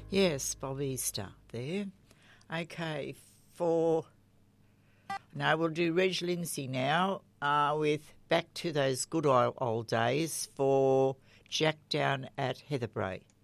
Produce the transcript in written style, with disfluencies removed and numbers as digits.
Yes, Bob Easter there. Okay, now we'll do Reg Lindsay now with Back to Those Good Old Days for Jack down at Heatherbrae.